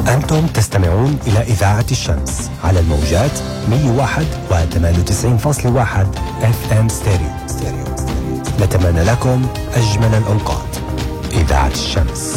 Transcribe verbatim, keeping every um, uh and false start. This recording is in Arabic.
أنتم تستمعون إلى إذاعة الشمس على الموجات مية وواحد وثمانية وتسعين فاصلة واحد اف ام ستيريو. نتمنى لكم أجمل الأوقات. إذاعة الشمس.